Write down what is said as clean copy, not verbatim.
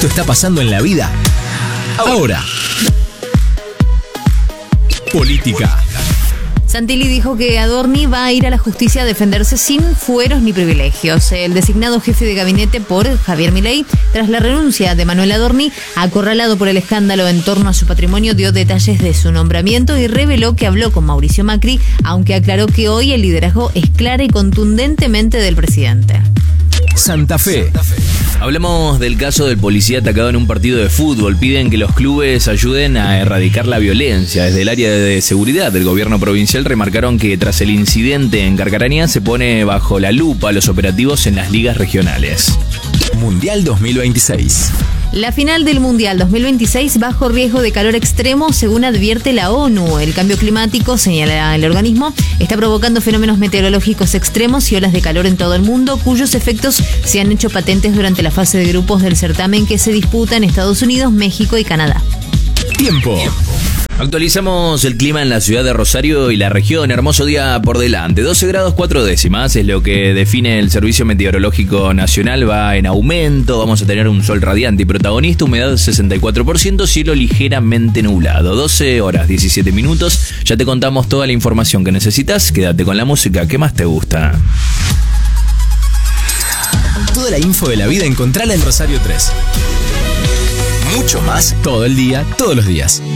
Esto está pasando en la vida ahora. Política. Santilli dijo que Adorni va a ir a la justicia a defenderse sin fueros ni privilegios. El designado jefe de gabinete por Javier Milei, tras la renuncia de Manuel Adorni, acorralado por el escándalo en torno a su patrimonio, dio detalles de su nombramiento y reveló que habló con Mauricio Macri, aunque aclaró que hoy el liderazgo es clara y contundentemente del presidente. Santa Fe. Hablamos del caso del policía atacado en un partido de fútbol. Piden que los clubes ayuden a erradicar la violencia. Desde el área de seguridad del gobierno provincial remarcaron que tras el incidente en Carcarañá se pone bajo la lupa los operativos en las ligas regionales. Mundial 2026. La final del Mundial 2026 bajo riesgo de calor extremo, según advierte la ONU. El cambio climático, señala el organismo, está provocando fenómenos meteorológicos extremos y olas de calor en todo el mundo, cuyos efectos se han hecho patentes durante la fase de grupos del certamen que se disputa en Estados Unidos, México y Canadá. Tiempo. Actualizamos el clima en la ciudad de Rosario y la región. Hermoso día por delante. 12 grados 4 décimas es lo que define el Servicio Meteorológico Nacional. Va en aumento. Vamos a tener un sol radiante y protagonista. Humedad 64%. Cielo ligeramente nublado. 12 horas 17 minutos. Ya te contamos toda la información que necesitas. Quédate con la música que más te gusta. Toda la info de la vida encontrala en Rosario 3. Mucho más todo el día, todos los días.